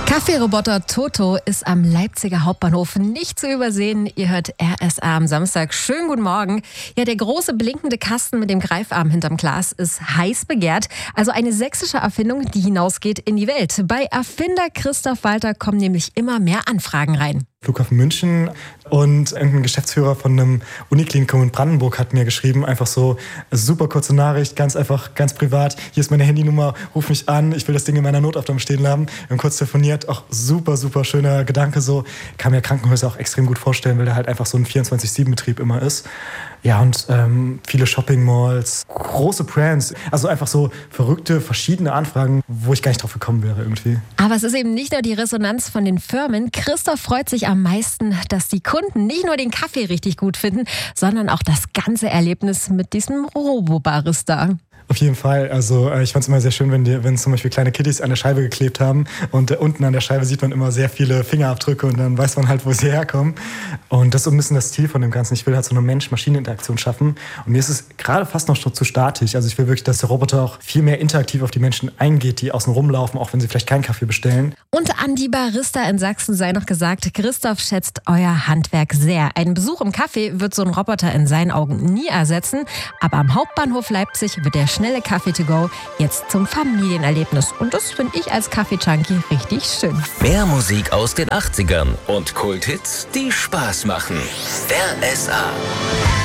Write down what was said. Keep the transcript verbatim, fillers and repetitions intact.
Kaffeeroboter Toto ist am Leipziger Hauptbahnhof nicht zu übersehen. Ihr hört R S A am Samstag. Schönen guten Morgen. Ja, der große blinkende Kasten mit dem Greifarm hinterm Glas ist heiß begehrt. Also eine sächsische Erfindung, die hinausgeht in die Welt. Bei Erfinder Christoph Walter kommen nämlich immer mehr Anfragen rein. Flughafen München und irgendein Geschäftsführer von einem Uniklinikum in Brandenburg hat mir geschrieben, einfach so, super kurze Nachricht, ganz einfach, ganz privat, hier ist meine Handynummer, ruf mich an, ich will das Ding in meiner Notaufnahme stehen haben. Wir haben kurz telefoniert, auch super, super schöner Gedanke so, kann mir Krankenhäuser auch extrem gut vorstellen, weil der halt einfach so ein vierundzwanzig sieben Betrieb immer ist. Ja, und ähm, viele Shopping-Malls, große Brands, also einfach so verrückte, verschiedene Anfragen, wo ich gar nicht drauf gekommen wäre irgendwie. Aber es ist eben nicht nur die Resonanz von den Firmen. Christoph freut sich am meisten, dass die Kunden nicht nur den Kaffee richtig gut finden, sondern auch das ganze Erlebnis mit diesem Robo-Barista. Auf jeden Fall. Also äh, ich fand es immer sehr schön, wenn, die, wenn zum Beispiel kleine Kiddies an der Scheibe geklebt haben und äh, unten an der Scheibe sieht man immer sehr viele Fingerabdrücke und dann weiß man halt, wo sie herkommen. Und das ist so ein bisschen das Ziel von dem Ganzen. Ich will halt so eine Mensch-Maschinen-Interaktion schaffen. Und mir ist es gerade fast noch zu statisch. Also ich will wirklich, dass der Roboter auch viel mehr interaktiv auf die Menschen eingeht, die außen rumlaufen, auch wenn sie vielleicht keinen Kaffee bestellen. Und an die Barista in Sachsen sei noch gesagt, Christoph schätzt euer Handwerk sehr. Ein Besuch im Café wird so ein Roboter in seinen Augen nie ersetzen. Aber am Hauptbahnhof Leipzig wird der schnelle Kaffee to go jetzt zum Familienerlebnis. Und das finde ich als Kaffee-Junkie richtig schön. Mehr Musik aus den achtzigern und Kulthits, die Spaß machen. R S A.